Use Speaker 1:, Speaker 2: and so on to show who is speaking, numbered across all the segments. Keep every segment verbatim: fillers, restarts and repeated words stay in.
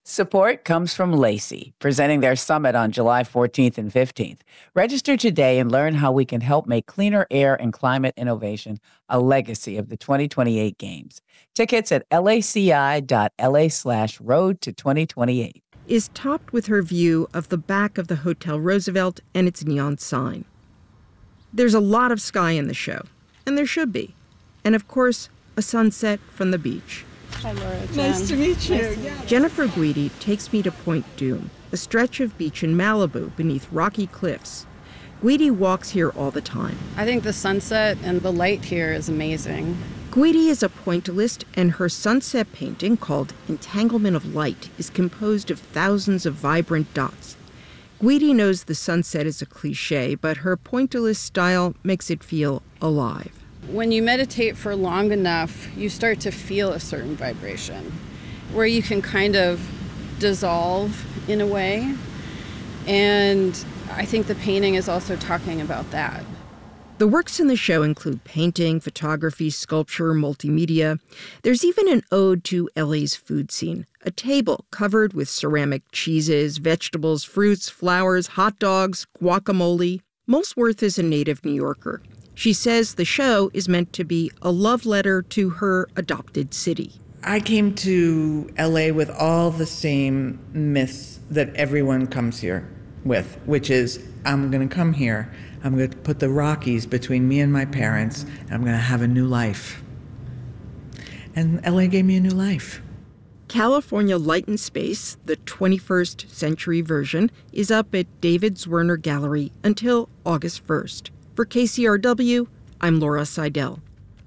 Speaker 1: Support comes from Lacey, presenting their summit on July fourteenth and fifteenth. Register today and learn how we can help make cleaner air and climate innovation a legacy of the twenty twenty-eight Games. Tickets at laci.la slash road to 2028.
Speaker 2: Is topped with her view of the back of the Hotel Roosevelt and its neon sign. There's a lot of sky in the show, and there should be. And of course, a sunset from the beach.
Speaker 3: Hi, Laura. Jen.
Speaker 2: Nice to meet you.
Speaker 3: Nice to meet you.
Speaker 2: Jennifer Guidi takes me to Point Dume, a stretch of beach in Malibu beneath rocky cliffs. Guidi walks here all the time.
Speaker 3: I think the sunset and the light here is amazing.
Speaker 2: Guidi is a pointillist, and her sunset painting, called Entanglement of Light, is composed of thousands of vibrant dots. Guidi knows the sunset is a cliche, but her pointillist style makes it feel alive.
Speaker 3: When you meditate for long enough, you start to feel a certain vibration where you can kind of dissolve in a way. And I think the painting is also talking about that.
Speaker 2: The works in the show include painting, photography, sculpture, multimedia. There's even an ode to L A's food scene, a table covered with ceramic cheeses, vegetables, fruits, flowers, hot dogs, guacamole. Molesworth is a native New Yorker. She says the show is meant to be a love letter to her adopted city.
Speaker 4: I came to L A with all the same myths that everyone comes here with, which is, I'm going to come here, I'm going to put the Rockies between me and my parents, and I'm going to have a new life. And L A gave me a new life.
Speaker 2: California Light and Space, the twenty-first century version, is up at David Zwirner Gallery until August first. For K C R W, I'm Laura Seidel.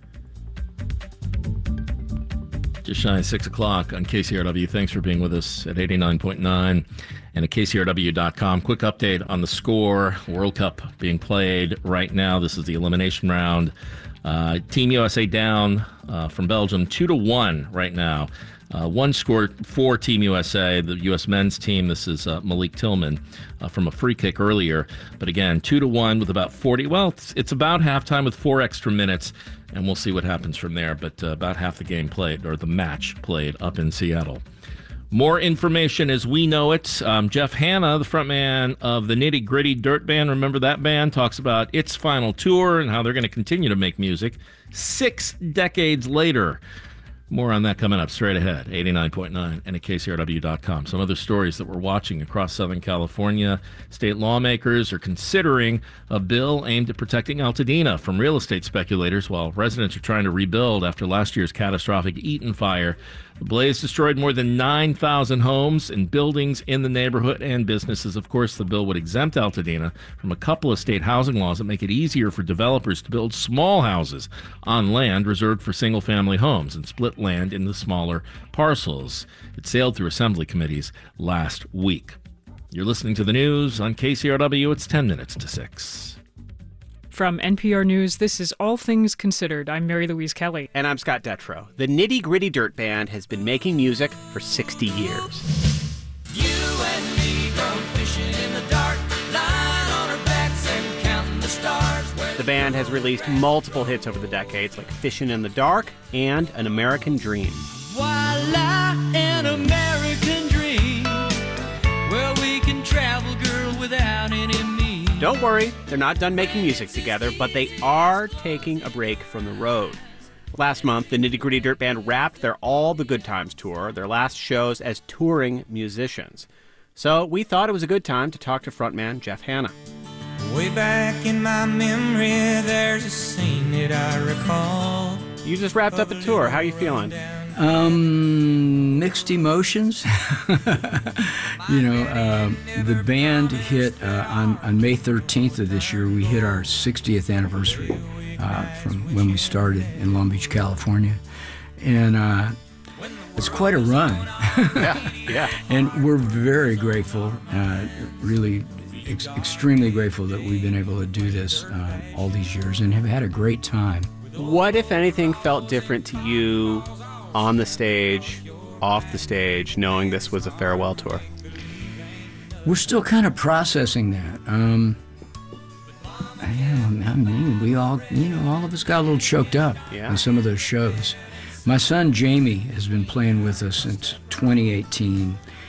Speaker 5: Just shy of six o'clock on K C R W. Thanks for being with us at eighty-nine point nine and at K C R W dot com. Quick update on the score. World Cup being played right now. This is the elimination round. Uh, Team U S A down uh, from Belgium two to one right now. Uh, one score for Team U S A, the U S men's team. This is uh, Malik Tillman uh, from a free kick earlier. But again, two to one with about forty. Well, it's, it's about halftime with four extra minutes, and we'll see what happens from there. But uh, about half the game played, or the match played, up in Seattle. More information as we know it. Um, Jeff Hanna, the frontman of the Nitty Gritty Dirt Band, remember that band, talks about its final tour and how they're going to continue to make music six decades later. More on that coming up straight ahead, eighty-nine point nine and at K C R W dot com. Some other stories that we're watching across Southern California. State lawmakers are considering a bill aimed at protecting Altadena from real estate speculators while residents are trying to rebuild after last year's catastrophic Eaton fire. The blaze destroyed more than nine thousand homes and buildings in the neighborhood and businesses. Of course, the bill would exempt Altadena from a couple of state housing laws that make it easier for developers to build small houses on land reserved for single-family homes and split land into smaller parcels. It sailed through assembly committees last week. You're listening to the news on K C R W. It's ten minutes to six.
Speaker 6: From N P R News, this is All Things Considered. I'm Mary Louise Kelly.
Speaker 7: And I'm Scott Detrow. The Nitty Gritty Dirt Band has been making music for sixty years.
Speaker 8: You and me go fishing in the dark, lying on our backs and counting the stars.
Speaker 7: The band has released multiple hits over the decades, like Fishin' in the Dark and An American Dream.
Speaker 8: Voila, an American dream, where we can travel, girl, without any means.
Speaker 7: Don't worry, they're not done making music together, but they are taking a break from the road. Last month, the Nitty Gritty Dirt Band wrapped their All the Good Times tour, their last shows as touring musicians. So we thought it was a good time to talk to frontman Jeff Hanna.
Speaker 8: Way back in my memory, there's a scene that I recall.
Speaker 7: You just wrapped up a tour. How are you feeling?
Speaker 9: Um, mixed emotions. you know, uh, the band hit uh, on, on May thirteenth of this year, we hit our sixtieth anniversary uh, from when we started in Long Beach, California. And uh, it's quite a run.
Speaker 7: yeah, yeah.
Speaker 9: And we're very grateful, uh, really ex- extremely grateful that we've been able to do this uh, all these years and have had a great time.
Speaker 7: What, if anything, felt different to you on the stage, off the stage, knowing this was a farewell tour?
Speaker 9: We're still kind of processing that. Um, yeah, I mean, we all, you know, all of us got a little choked up
Speaker 7: yeah.
Speaker 9: on some of those shows. My son Jamie has been playing with us since twenty eighteen.